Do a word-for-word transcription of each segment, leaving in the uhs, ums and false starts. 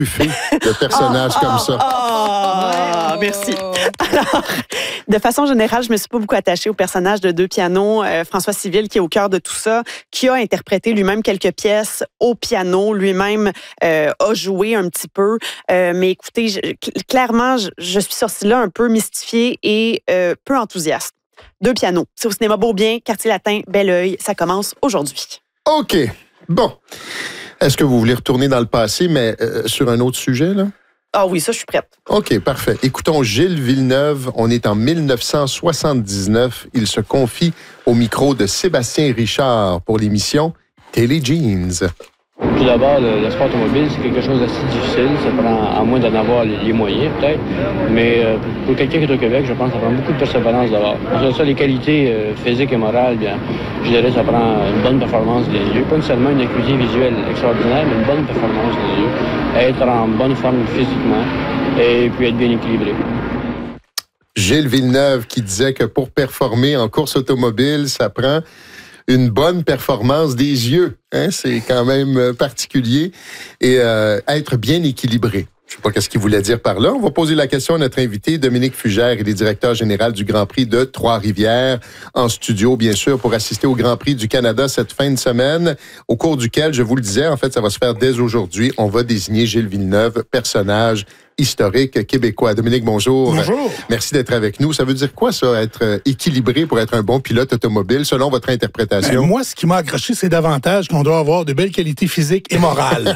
truffé de personnages oh, comme oh, ça. Oh, oh, merci. Alors, de façon générale, je me suis pas beaucoup attachée au personnage de Deux pianos, euh, François Civil, qui est au cœur de tout ça, qui a interprété lui-même quelques pièces au piano, lui-même euh, a joué un petit peu. Euh, mais écoutez, je, clairement, je, je suis sortie là un peu mystifiée et euh, peu enthousiaste. Deux pianos. C'est au cinéma Beaubien, Quartier Latin, Bel-Oeil. Ça commence aujourd'hui. OK. Bon. Est-ce que vous voulez retourner dans le passé, mais euh, sur un autre sujet, là? Ah oui, ça, je suis prête. OK, parfait. Écoutons Gilles Villeneuve. On est en dix-neuf cent soixante-dix-neuf. Il se confie au micro de Sébastien Richard pour l'émission Télé Jeans. Tout d'abord, le, le sport automobile, c'est quelque chose d'assez difficile. Ça prend, à moins d'en avoir les, les moyens, peut-être. Mais euh, pour quelqu'un qui est au Québec, je pense que ça prend beaucoup de persévérance d'abord. Ensuite, ça, les qualités euh, physiques et morales, bien, je dirais que ça prend une bonne performance des yeux. Pas seulement une acuité visuelle extraordinaire, mais une bonne performance des yeux. Être en bonne forme physiquement et puis être bien équilibré. Gilles Villeneuve qui disait que pour performer en course automobile, ça prend une bonne performance des yeux. Hein? C'est quand même particulier. Et euh, être bien équilibré. Je ne sais pas qu'est-ce qu'il voulait dire par là. On va poser la question à notre invité, Dominique Fugère. Il est directeur général du Grand Prix de Trois-Rivières, en studio, bien sûr, pour assister au Grand Prix du Canada cette fin de semaine, au cours duquel, je vous le disais, en fait, ça va se faire dès aujourd'hui. On va désigner Gilles Villeneuve, personnage historique québécois. Dominique, bonjour. Bonjour. Merci d'être avec nous. Ça veut dire quoi, ça, être équilibré pour être un bon pilote automobile, selon votre interprétation? Ben, moi, ce qui m'a accroché, c'est davantage qu'on doit avoir de belles qualités physiques et morales.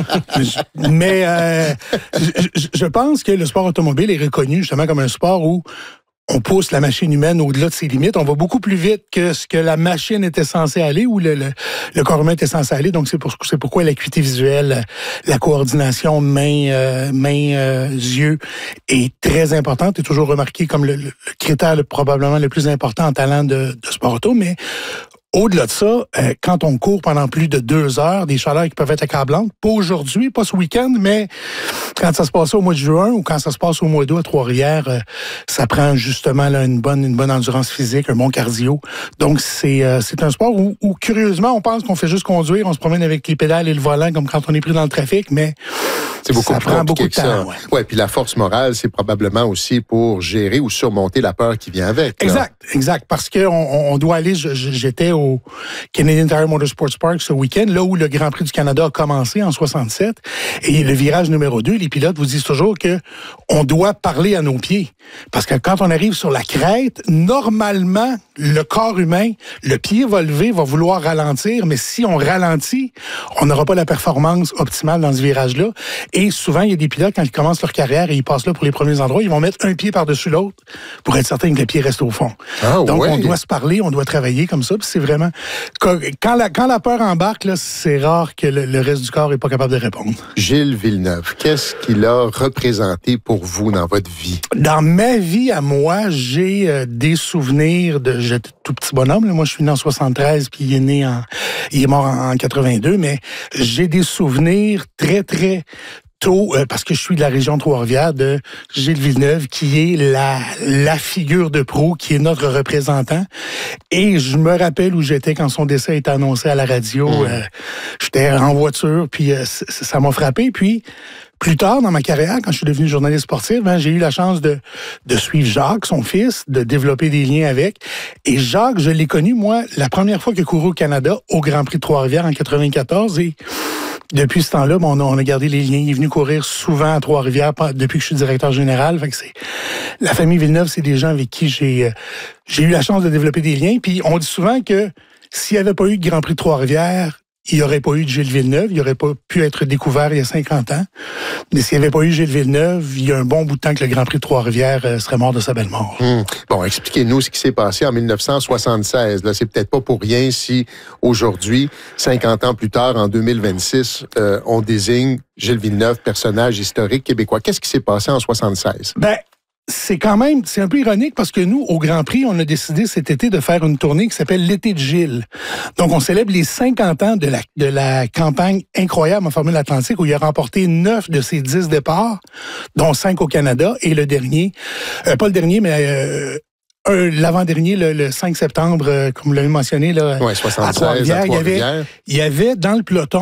Mais euh, je, je pense que le sport automobile est reconnu justement comme un sport où on pousse la machine humaine au-delà de ses limites. On va beaucoup plus vite que ce que la machine était censée aller ou le, le, le corps humain était censé aller. Donc, c'est, pour, c'est pourquoi l'acuité visuelle, la coordination main, euh, main euh, yeux est très importante et toujours remarquée comme le, le critère le, probablement le plus important en talent de, de sport auto. Mais au-delà de ça, euh, quand on court pendant plus de deux heures, des chaleurs qui peuvent être accablantes, pas aujourd'hui, pas ce week-end, mais quand ça se passe au mois de juin ou quand ça se passe au mois d'août à Trois-Rivières, euh, ça prend justement là, une bonne une bonne endurance physique, un bon cardio. Donc, c'est euh, c'est un sport où, où, curieusement, on pense qu'on fait juste conduire, on se promène avec les pédales et le volant comme quand on est pris dans le trafic, mais c'est beaucoup ça plus prend beaucoup de que temps. Ça. Ouais. ouais, puis la force morale, c'est probablement aussi pour gérer ou surmonter la peur qui vient avec. Là. Exact, exact, parce que on, on doit aller. Je, j'étais au Canadian Tire Motorsports Park ce week-end, là où le Grand Prix du Canada a commencé en soixante-sept, et le virage numéro deux, les pilotes vous disent toujours que on doit parler à nos pieds, parce que quand on arrive sur la crête, normalement, le corps humain, le pied va lever, va vouloir ralentir, mais si on ralentit, on n'aura pas la performance optimale dans ce virage-là. Et souvent, il y a des pilotes, quand ils commencent leur carrière et ils passent là pour les premiers endroits, ils vont mettre un pied par-dessus l'autre pour être certain que le pied reste au fond. Ah, Donc, ouais. on doit se parler, on doit travailler comme ça, puis c'est vraiment... Quand la, quand la peur embarque, là, c'est rare que le, le reste du corps n'est pas capable de répondre. Gilles Villeneuve, qu'est-ce qu'il a représenté pour vous dans votre vie? Dans ma vie, à moi, j'ai euh, des souvenirs de... J'étais tout petit bonhomme, là. Moi, je suis né en soixante-treize, puis il est né en... Il est mort en, en quatre-vingt-deux, mais j'ai des souvenirs très, très... tôt, euh, parce que je suis de la région de Trois-Rivières, de Gilles Villeneuve, qui est la, la figure de proue, qui est notre représentant. Et je me rappelle où j'étais quand son décès a été annoncé à la radio. Mmh. Euh, j'étais en voiture, puis euh, c- ça m'a frappé. Puis, plus tard dans ma carrière, quand je suis devenu journaliste sportif, ben, j'ai eu la chance de, de suivre Jacques, son fils, de développer des liens avec. Et Jacques, je l'ai connu, moi, la première fois qu'il a couru au Canada, au Grand Prix de Trois-Rivières en quatre-vingt-quatorze. Et depuis ce temps-là, bon, on, a, on a gardé les liens. Il est venu courir souvent à Trois-Rivières depuis que je suis directeur général. Fait que c'est, la famille Villeneuve, c'est des gens avec qui j'ai, euh, j'ai eu la chance de développer des liens. Puis on dit souvent que s'il n'y avait pas eu de Grand Prix de Trois-Rivières, il n'y aurait pas eu de Gilles Villeneuve, il n'aurait pas pu être découvert il y a cinquante ans. Mais s'il n'y avait pas eu Gilles Villeneuve, il y a un bon bout de temps que le Grand Prix de Trois-Rivières euh, serait mort de sa belle mort. Hum. Bon, expliquez-nous ce qui s'est passé en dix-neuf cent soixante-seize. Là, c'est peut-être pas pour rien si aujourd'hui, cinquante ans plus tard, en deux mille vingt-six, euh, on désigne Gilles Villeneuve, personnage historique québécois. Qu'est-ce qui s'est passé en soixante-seize? Ben, c'est quand même, c'est un peu ironique parce que nous, au Grand Prix, on a décidé cet été de faire une tournée qui s'appelle l'Été de Gilles. Donc, on célèbre les cinquante ans de la, de la campagne incroyable en Formule Atlantique où il a remporté neuf de ses dix départs, dont cinq au Canada et le dernier, euh, pas le dernier, mais euh, un, l'avant-dernier, le, le cinq septembre, euh, comme vous l'avez mentionné, là, ouais, soixante-seize, à Trois-Rivières, à Trois-Rivières. Il y avait, il y avait dans le peloton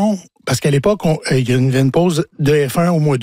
Parce qu'à l'époque, on- euh, il y a une, une pause de F un au mois